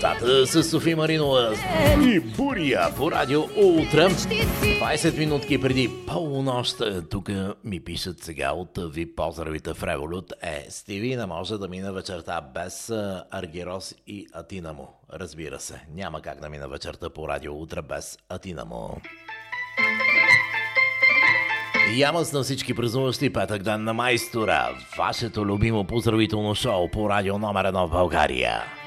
нещата с Софи Маринова и Буря по Радио Утра. 20 минутки преди полунощ. Тук ми пишат сега от ви поздравите в Револют. Стиви не може да мина вечерта без Аргирос и Атинамо. Разбира се, няма как да мина вечерта по Радио Утра без Атинамо. Ямас на всички празнуващи петък ден на майстора. Вашето любимо поздравително шоу по радио номер 1 в България.